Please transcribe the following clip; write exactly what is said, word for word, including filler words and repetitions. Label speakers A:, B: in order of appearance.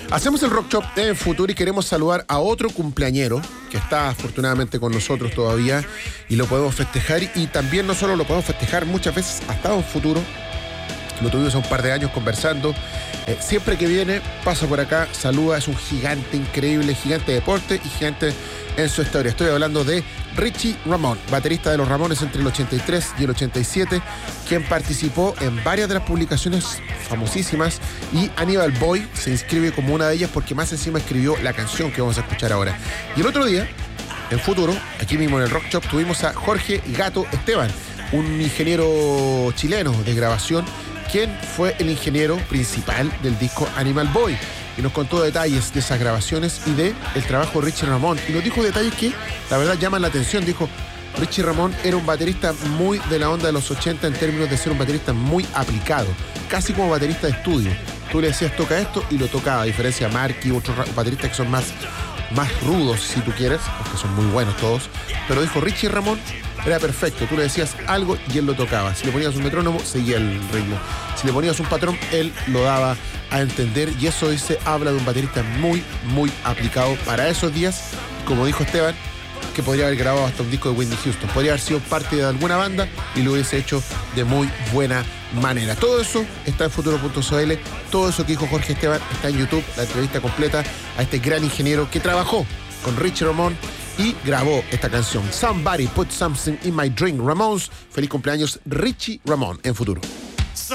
A: Hacemos el Rock Shop de Futuro y queremos saludar a otro cumpleañero que está afortunadamente con nosotros todavía y lo podemos festejar, y también no solo lo podemos festejar, muchas veces ha estado en Futuro. Lo tuvimos hace un par de años conversando. Eh, siempre que viene, pasa por acá, saluda, es un gigante increíble, gigante de deporte y gigante en su historia. Estoy hablando de Richie Ramón, baterista de los Ramones entre el ochenta y tres y el ochenta y siete, quien participó en varias de las publicaciones famosísimas, y Animal Boy se inscribe como una de ellas porque más encima escribió la canción que vamos a escuchar ahora. Y el otro día, en Futuro, aquí mismo en el Rock Shop, tuvimos a Jorge Gato Esteban, un ingeniero chileno de grabación, quien fue el ingeniero principal del disco Animal Boy, y nos contó detalles de esas grabaciones y de el trabajo de Richie Ramón, y nos dijo detalles que la verdad llaman la atención. Dijo: Richie Ramón era un baterista muy de la onda de los ochenta en términos de ser un baterista muy aplicado, casi como baterista de estudio. Tú le decías toca esto y lo tocaba, a diferencia de Marky u otros bateristas que son más, más rudos, si tú quieres, porque son muy buenos todos. Pero dijo, Richie Ramón era perfecto, tú le decías algo y él lo tocaba. Si le ponías un metrónomo, seguía el ritmo. Si le ponías un patrón, él lo daba a entender, y eso dice, habla de un baterista muy, muy aplicado para esos días. Como dijo Esteban, que podría haber grabado hasta un disco de Whitney Houston, podría haber sido parte de alguna banda y lo hubiese hecho de muy buena manera. Todo eso está en futuro punto c l, todo eso que dijo Jorge Esteban está en YouTube, la entrevista completa a este gran ingeniero que trabajó con Richie Ramón y grabó esta canción, Somebody Put Something in My Drink, Ramones. Feliz cumpleaños, Richie Ramón, en Futuro.